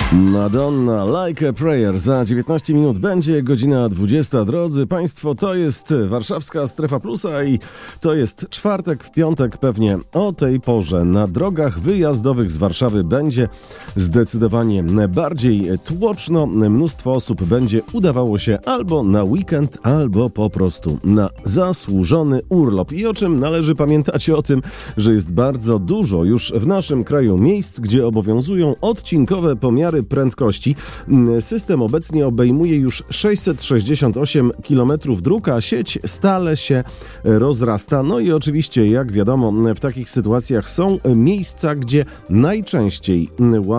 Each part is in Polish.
Madonna, Like a Prayer. Za 19 minut będzie godzina 20. Drodzy Państwo, to jest warszawska Strefa Plusa i to jest czwartek, w piątek pewnie o tej porze na drogach wyjazdowych z Warszawy będzie zdecydowanie bardziej tłoczno. Mnóstwo osób będzie udawało się albo na weekend, albo po prostu na zasłużony urlop. I o czym należy pamiętać? O tym, że jest bardzo dużo już w naszym kraju miejsc, gdzie obowiązują odcinkowe pomiary prędkości. System obecnie obejmuje już 668 km dróg, a sieć stale się rozrasta. No i oczywiście, jak wiadomo, w takich sytuacjach są miejsca, gdzie najczęściej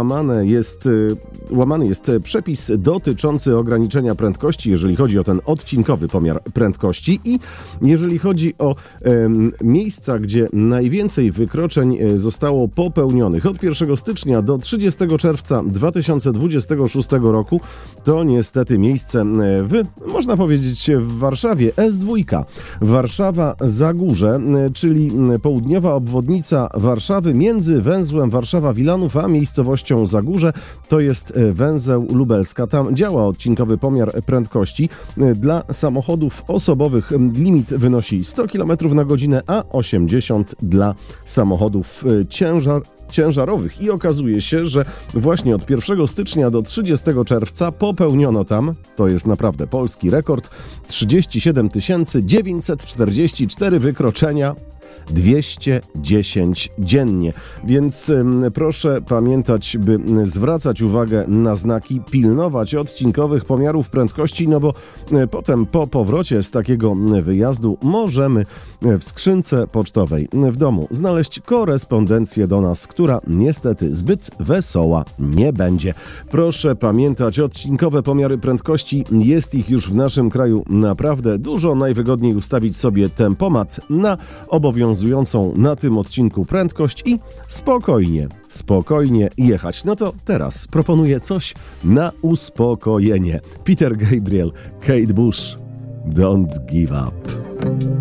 łamany jest przepis dotyczący ograniczenia prędkości, jeżeli chodzi o ten odcinkowy pomiar prędkości, i jeżeli chodzi o miejsca, gdzie najwięcej wykroczeń zostało popełnionych od 1 stycznia do 30 czerwca 2026 roku, to niestety miejsce można powiedzieć w Warszawie. S2, Warszawa-Zagórze, czyli południowa obwodnica Warszawy między węzłem Warszawa-Wilanów a miejscowością Zagórze, to jest węzeł Lubelska. Tam działa odcinkowy pomiar prędkości. Dla samochodów osobowych limit wynosi 100 km na godzinę, a 80 dla samochodów ciężarowych. I okazuje się, że właśnie od 1 stycznia do 30 czerwca popełniono tam, to jest naprawdę polski rekord, 37 944 wykroczenia, 210 dziennie. Więc proszę pamiętać, by zwracać uwagę na znaki, pilnować odcinkowych pomiarów prędkości, no bo potem po powrocie z takiego wyjazdu możemy w skrzynce pocztowej w domu znaleźć korespondencję do nas, która niestety zbyt wesoła nie będzie. Proszę pamiętać, odcinkowe pomiary prędkości, jest ich już w naszym kraju naprawdę dużo. Najwygodniej ustawić sobie tempomat na obowiązującą na tym odcinku prędkość i spokojnie jechać. No to teraz proponuję coś na uspokojenie. Peter Gabriel, Kate Bush, Don't Give Up.